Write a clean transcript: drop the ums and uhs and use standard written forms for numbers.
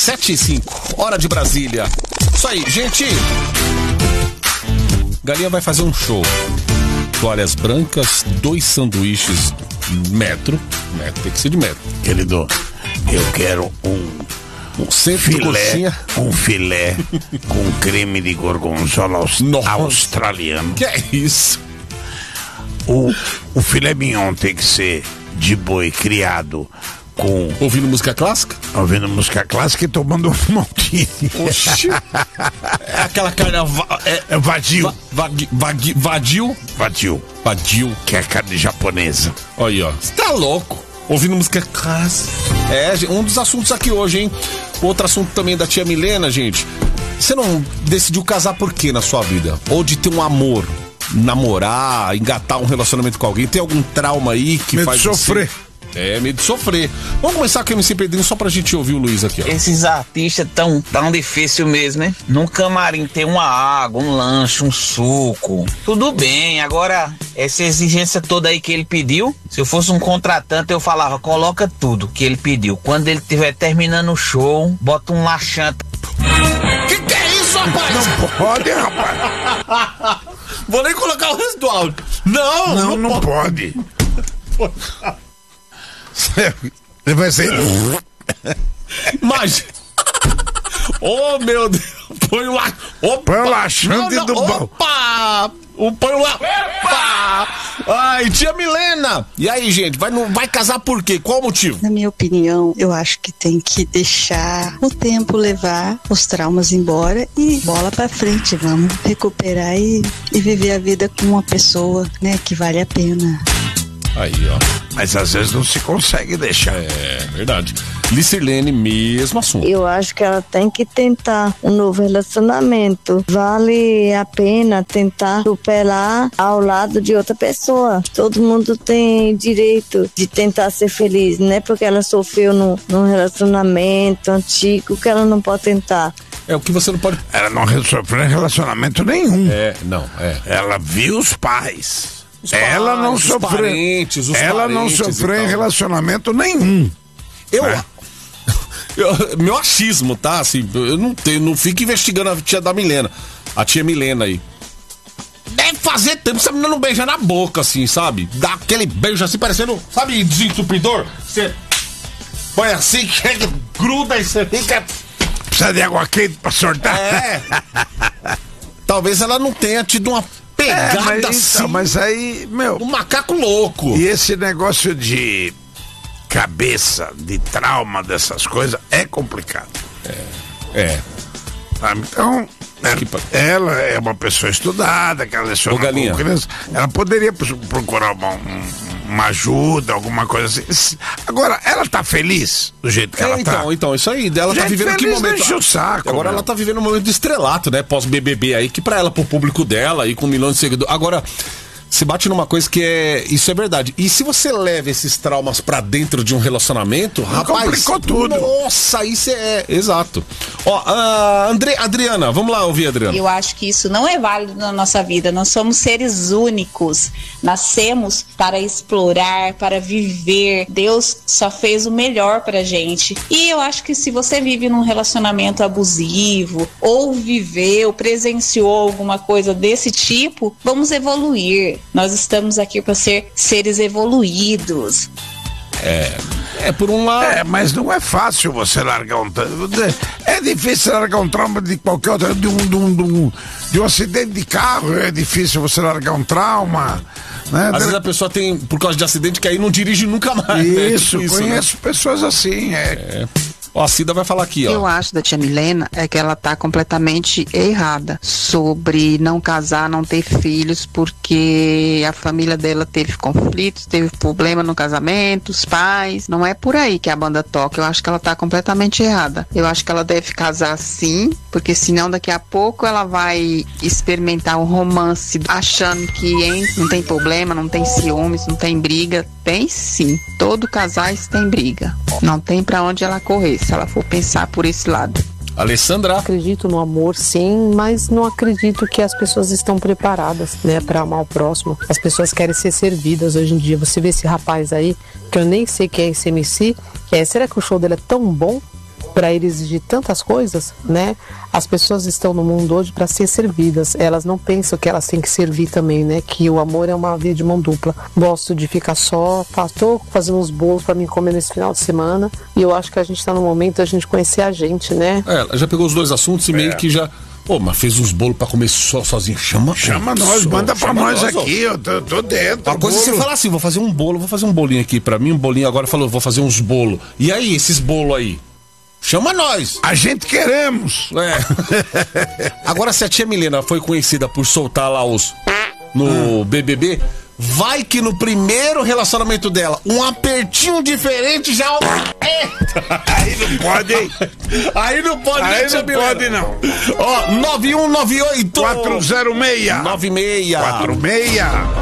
7h05, hora de Brasília. Isso aí, gente. Galinha vai fazer um show. Toalhas brancas, 2 sanduíches metro, tem que ser de metro. Querido, eu quero um filé, um filé com creme de gorgonzola australiano. Que é isso? O filé mignon tem que ser de boi criado com... Ouvindo música clássica? Ouvindo música clássica e tomando um montinho. Oxi. É aquela carne... É vadio. Vadio. Que é carne japonesa. Olha aí, ó. Você tá louco? Ouvindo música clássica. É, um dos assuntos aqui hoje, hein? Outro assunto também da tia Milena, gente. Você não decidiu casar por quê na sua vida? Ou de ter um amor, namorar, engatar um relacionamento com alguém? Tem algum trauma aí que medo faz de sofrer? Você... É, medo de sofrer. Vamos começar com o MC Pedrinho só pra gente ouvir o Luiz aqui, ó. Esses artistas tão difícil mesmo, né? Num camarim tem uma água, um lanche, um suco. Tudo bem, agora essa exigência toda aí que ele pediu, se eu fosse um contratante eu falava, coloca tudo que ele pediu. Quando ele estiver terminando o show, bota um laxante. Que é isso, rapaz? Não pode, rapaz. Vou nem colocar o resto do áudio. Não pode. Ele vai ser... Imagina. Oh, meu Deus. Põe o lá. Põe o laxante do bom. Opa! Põe o lá. Opa! Ai, tia Milena. E aí, gente? Vai casar por quê? Qual o motivo? Na minha opinião, eu acho que tem que deixar o tempo levar os traumas embora e bola pra frente. Vamos recuperar e viver a vida com uma pessoa, né, que vale a pena. Aí, ó. Mas às vezes não se consegue deixar. É verdade. Licirlene, mesmo assunto. Eu acho que ela tem que tentar um novo relacionamento. Vale a pena tentar superar ao lado de outra pessoa. Todo mundo tem direito de tentar ser feliz, né? Porque ela sofreu num relacionamento antigo que ela não pode tentar. É o que você não pode... Ela não sofreu relacionamento nenhum. É. Ela viu os pais. Ela não sofreu. Ela não sofreu em relacionamento nenhum. Meu achismo, tá? Assim, eu não fico investigando a tia da Milena. A tia Milena aí. Deve fazer tempo que essa menina não beija na boca, assim, sabe? Dá aquele beijo assim, parecendo, sabe, desentupidor? Você põe assim, chega, gruda e você fica... Precisa de água quente pra sortar? É. Talvez ela não tenha tido uma pegada assim. Mas aí, meu... Um macaco louco. E esse negócio de cabeça, de trauma, dessas coisas, é complicado. Então, ela é uma pessoa estudada, que ela leciona com criança. Ela poderia procurar uma ajuda, alguma coisa assim. Agora, ela tá feliz do jeito que ela tá? Então, isso aí, ela tá vivendo que momento? Deixa o saco, agora ela tá vivendo um momento de estrelato, né? Pós-BBB aí, que pra ela, pro público dela, aí com 1 milhão de seguidores. Agora, se bate numa coisa que isso é verdade. E se você leva esses traumas pra dentro de um relacionamento, rapaz... Complicou tudo. Nossa, isso é... Exato. Ó, Adriana, vamos lá ouvir a Adriana. Eu acho que isso não é válido na nossa vida. Nós somos seres únicos. Nascemos para explorar, para viver. Deus só fez o melhor pra gente. E eu acho que se você vive num relacionamento abusivo, ou viveu, presenciou alguma coisa desse tipo, vamos evoluir. Nós estamos aqui para ser seres evoluídos. Por um lado... mas não é fácil você largar um... É difícil largar um trauma de qualquer outro... De um acidente de carro, é difícil você largar um trauma... Né? Às vezes a pessoa tem, por causa de acidente, que aí não dirige nunca mais. Isso, né? Conheço pessoas assim, Ó, a Cida vai falar aqui, ó. Eu acho da tia Milena é que ela tá completamente errada sobre não casar, não ter filhos, porque a família dela teve conflitos, teve problema no casamento, os pais. Não é por aí que a banda toca. Eu acho que ela tá completamente errada. Eu acho que ela deve casar sim, porque senão daqui a pouco ela vai experimentar um romance achando que não tem problema, não tem ciúmes, não tem briga. Tem sim. Todo casais tem briga. Não tem pra onde ela correr, se ela for pensar por esse lado. Alessandra? Acredito no amor, sim, mas não acredito que as pessoas estão preparadas, né, para amar o próximo. As pessoas querem ser servidas hoje em dia. Você vê esse rapaz aí, que eu nem sei quem é esse MC, será que o show dele é tão bom para ele exigir tantas coisas, né? As pessoas estão no mundo hoje para ser servidas. Elas não pensam que elas têm que servir também, né? Que o amor é uma via de mão dupla. Gosto de ficar só, tô fazendo uns bolos para mim comer nesse final de semana. E eu acho que a gente tá no momento da gente conhecer a gente, né? Ela já pegou os dois assuntos e meio que já... Pô, mas fez uns bolos pra comer sozinho. Chama nós, manda pra nós aqui, eu tô dentro. A coisa é você falar assim, vou fazer um bolinho aqui pra mim, um bolinho agora, falou, vou fazer uns bolos. E aí, esses bolos aí? Chama nós. A gente queremos. Agora, se a tia Milena foi conhecida por soltar lá no BBB, vai que no primeiro relacionamento dela, um apertinho diferente já... Aí não pode, hein? Aí não pode, aí não pode, não. Ó, 9198 406 96 46